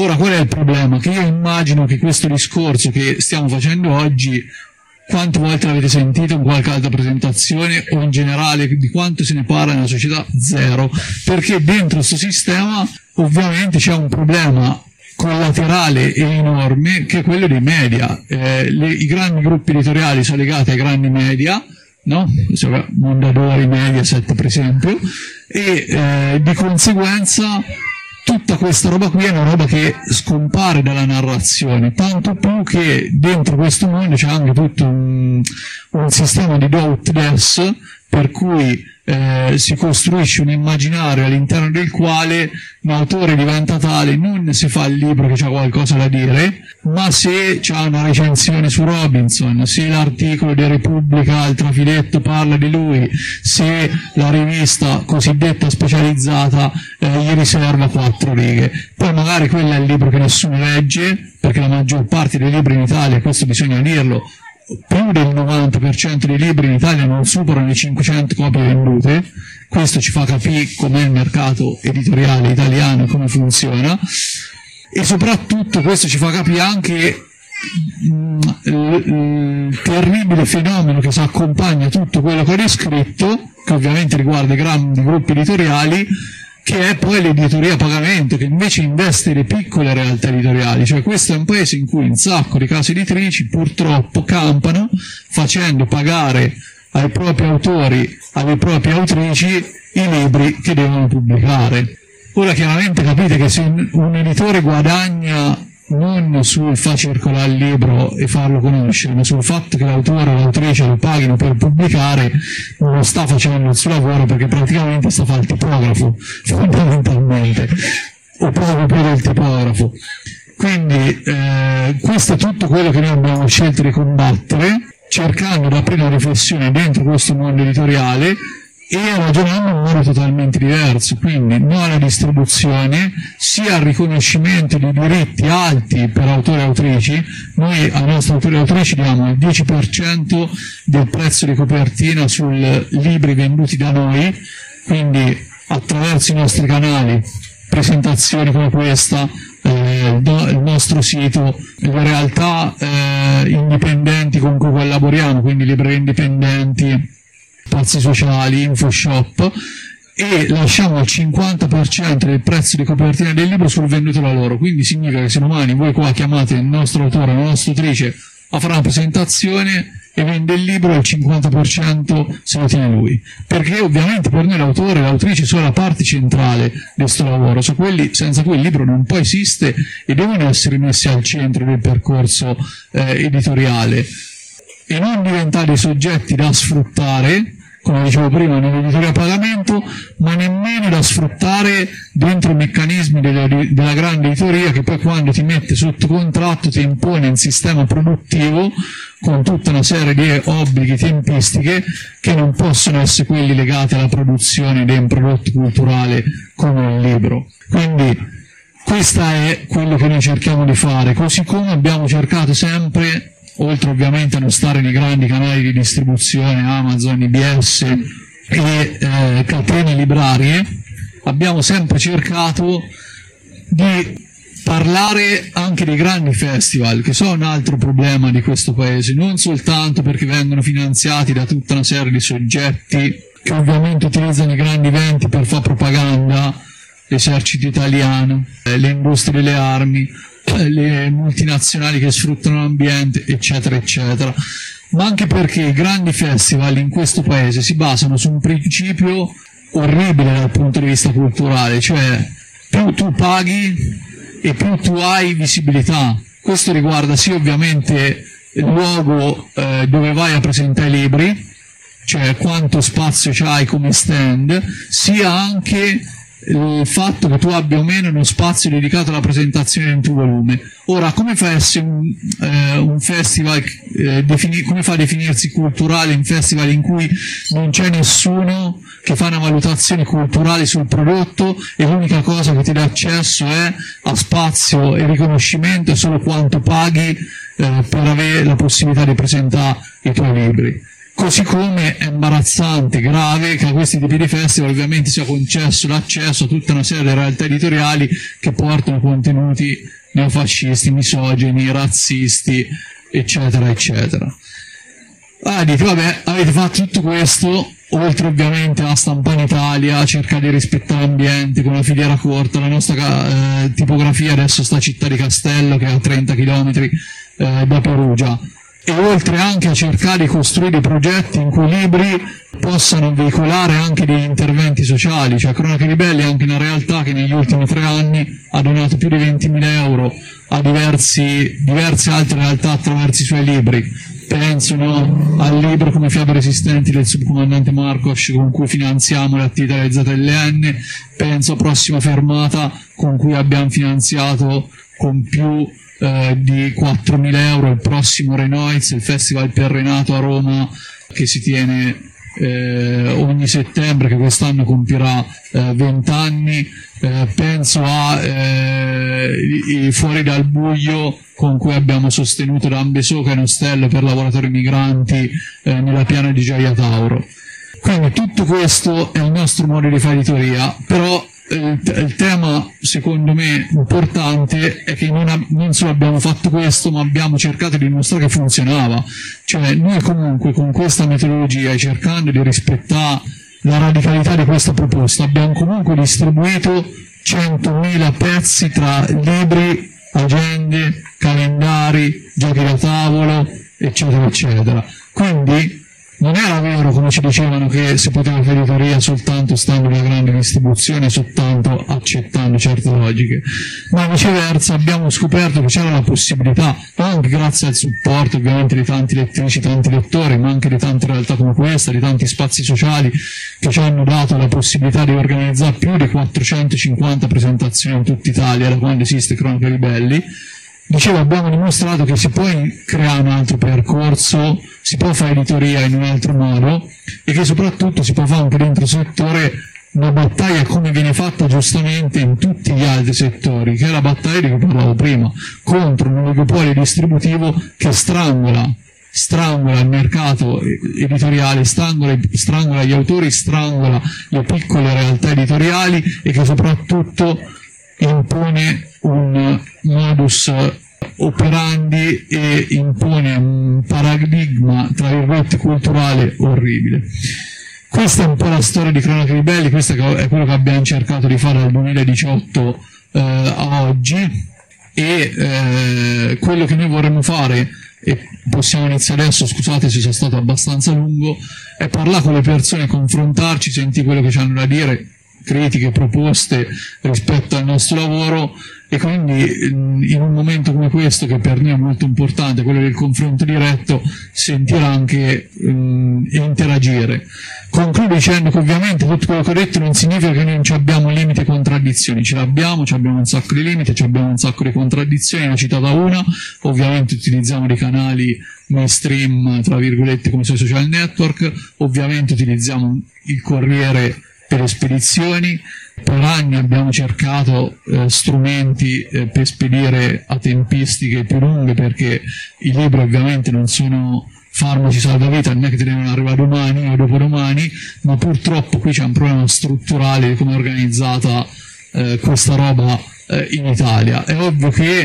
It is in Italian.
Ora, qual è il problema? Che io immagino che questo discorso che stiamo facendo oggi, quante volte l'avete sentito in qualche altra presentazione o in generale di quanto se ne parla nella società? Zero, perché dentro questo sistema ovviamente c'è un problema collaterale e enorme che è quello dei media. I grandi gruppi editoriali sono legati ai grandi media, no? Mondadori, Mediaset per esempio, e di conseguenza tutta questa roba qui è una roba che scompare dalla narrazione, tanto più che dentro questo mondo c'è anche tutto un sistema di do ut des, per cui si costruisce un immaginario all'interno del quale l'autore diventa tale non se fa il libro che c'ha qualcosa da dire, ma se c'ha una recensione su Robinson, se l'articolo di Repubblica al trafiletto parla di lui, se la rivista cosiddetta specializzata gli riserva 4 righe. Poi magari quello è il libro che nessuno legge, perché la maggior parte dei libri in Italia, questo bisogna dirlo, più del 90% dei libri in Italia non superano le 500 copie vendute. Questo ci fa capire com'è il mercato editoriale italiano e come funziona, e soprattutto questo ci fa capire anche il terribile fenomeno che si accompagna a tutto quello che ho descritto, che ovviamente riguarda i grandi gruppi editoriali, che è poi l'editoria a pagamento, che invece investe le piccole realtà editoriali. Cioè questo è un paese in cui un sacco di case editrici purtroppo campano facendo pagare ai propri autori, alle proprie autrici, i libri che devono pubblicare. Ora chiaramente capite che se un editore guadagna non sul far circolare il libro e farlo conoscere, ma sul fatto che l'autore o l'autrice lo paghino per pubblicare, non lo sta facendo il suo lavoro, perché praticamente sta a fare il tipografo, fondamentalmente, o proprio più del tipografo. Quindi questo è tutto quello che noi abbiamo scelto di combattere, cercando di aprire una riflessione dentro questo mondo editoriale e ragionando in modo totalmente diverso, quindi no alla distribuzione, sia al riconoscimento di diritti alti per autori e autrici. Noi ai nostri autori e autrici diamo il 10% del prezzo di copertina sui libri venduti da noi, quindi attraverso i nostri canali, presentazioni come questa, il nostro sito, le realtà indipendenti con cui collaboriamo, quindi librerie indipendenti, spazi sociali, InfoShop, e lasciamo il 50% del prezzo di copertina del libro sul venduto da loro. Quindi significa che se domani voi qua chiamate il nostro autore, la nostra autrice a fare una presentazione e vende il libro, il 50% se lo tiene lui, perché ovviamente per noi l'autore e l'autrice sono la parte centrale di questo lavoro, cioè senza cui il libro non può esistere e devono essere messi al centro del percorso editoriale e non diventare dei soggetti da sfruttare, come dicevo prima, nell'editoria a pagamento, ma nemmeno da sfruttare dentro i meccanismi della grande editoria, che poi quando ti mette sotto contratto ti impone un sistema produttivo con tutta una serie di obblighi, tempistiche, che non possono essere quelli legati alla produzione di un prodotto culturale come il libro. Quindi questo è quello che noi cerchiamo di fare, così come abbiamo cercato sempre, oltre ovviamente a non stare nei grandi canali di distribuzione, Amazon, IBS e catene librarie, abbiamo sempre cercato di parlare anche dei grandi festival, che sono un altro problema di questo paese, non soltanto perché vengono finanziati da tutta una serie di soggetti che ovviamente utilizzano i grandi eventi per fare propaganda, l'esercito italiano, le industrie delle armi, le multinazionali che sfruttano l'ambiente, eccetera eccetera, ma anche perché i grandi festival in questo paese si basano su un principio orribile dal punto di vista culturale, cioè più tu paghi e più tu hai visibilità. Questo riguarda sì ovviamente il luogo dove vai a presentare i libri, cioè quanto spazio c'hai come stand, sia anche il fatto che tu abbia o meno uno spazio dedicato alla presentazione di un tuo volume. Ora, come fa a essere un festival, come fa a definirsi culturale un festival in cui non c'è nessuno che fa una valutazione culturale sul prodotto e l'unica cosa che ti dà accesso è a spazio e riconoscimento e solo quanto paghi per avere la possibilità di presentare i tuoi libri? Così come è imbarazzante, grave, che a questi tipi di festival ovviamente sia concesso l'accesso a tutta una serie di realtà editoriali che portano contenuti neofascisti, misogini, razzisti, eccetera, eccetera. Dite, vabbè, avete fatto tutto questo, oltre ovviamente a Stampare Italia, cercare di rispettare l'ambiente con una filiera corta, la nostra tipografia adesso sta a Città di Castello, che è a 30 km da Perugia, e oltre anche a cercare di costruire progetti in cui i libri possano veicolare anche degli interventi sociali, cioè Cronache Ribelli è anche una realtà che negli ultimi 3 anni ha donato più di 20.000 euro a diverse altre realtà attraverso i suoi libri. Penso al libro Come fiabe resistenti del subcomandante Marcos, con cui finanziamo le attività realizzate dall'EN, penso a Prossima Fermata, con cui abbiamo finanziato con più di 4.000 euro il prossimo Renoiz, il Festival per Renato a Roma, che si tiene ogni settembre, che quest'anno compirà 20 anni. Penso a Fuori dal buio, con cui abbiamo sostenuto Rambesoca e Ostello per lavoratori migranti nella piana di Gioia Tauro. Quindi tutto questo è il nostro modo di fare editoria, però il tema secondo me importante è che non solo abbiamo fatto questo, ma abbiamo cercato di dimostrare che funzionava. Cioè noi comunque con questa metodologia e cercando di rispettare la radicalità di questa proposta abbiamo comunque distribuito 100.000 pezzi tra libri, agende, calendari, giochi da tavolo, eccetera, eccetera. Quindi non era vero, come ci dicevano, che si poteva fare editoria soltanto stando nella grande distribuzione, soltanto accettando certe logiche, ma viceversa abbiamo scoperto che c'era la possibilità, anche grazie al supporto ovviamente di tanti lettrici, tanti lettori, ma anche di tante realtà come questa, di tanti spazi sociali che ci hanno dato la possibilità di organizzare più di 450 presentazioni in tutta Italia da quando esiste Cronache Ribelli. Dicevo, abbiamo dimostrato che si può creare un altro percorso, si può fare editoria in un altro modo e che soprattutto si può fare anche dentro il settore una battaglia come viene fatta giustamente in tutti gli altri settori, che è la battaglia di cui parlavo prima, contro un oligopolio distributivo che strangola il mercato editoriale, strangola gli autori, strangola le piccole realtà editoriali e che soprattutto impone un modus operandi e impone un paradigma, tra virgolette, culturale orribile. Questa è un po' la storia di Cronache Ribelli, questo è quello che abbiamo cercato di fare dal 2018 a oggi, e quello che noi vorremmo fare, e possiamo iniziare adesso, scusate se sono stato abbastanza lungo, è parlare con le persone, confrontarci, sentire quello che ci hanno da dire, critiche, proposte rispetto al nostro lavoro, e quindi in un momento come questo, che per noi è molto importante, quello del confronto diretto, sentire anche e interagire. Concludo dicendo che ovviamente tutto quello che ho detto non significa che noi non abbiamo limiti e contraddizioni, ce l'abbiamo, abbiamo un sacco di limiti, abbiamo un sacco di contraddizioni, ne ho citata una, ovviamente utilizziamo dei canali mainstream, tra virgolette, come sui social network, ovviamente utilizziamo il Corriere per le spedizioni, per anni abbiamo cercato strumenti per spedire a tempistiche più lunghe, perché i libri ovviamente non sono farmaci salvavita, non è che te devono arrivare domani o dopodomani, ma purtroppo qui c'è un problema strutturale di come è organizzata questa roba in Italia. È ovvio che